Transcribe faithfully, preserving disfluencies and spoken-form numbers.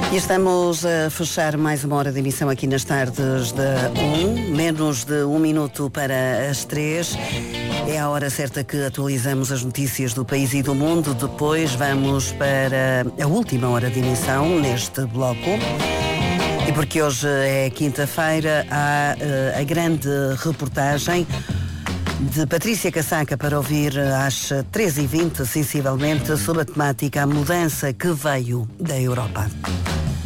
E estamos a fechar mais uma hora de emissão aqui nas tardes da um, menos de um minuto para as três. É a hora certa que atualizamos as notícias do país e do mundo. Depois vamos para a última hora de emissão neste bloco. E porque hoje é quinta-feira, há uh, a grande reportagem de Patrícia Casaca para ouvir às treze e vinte, sensivelmente, sobre a temática A Mudança que Veio da Europa.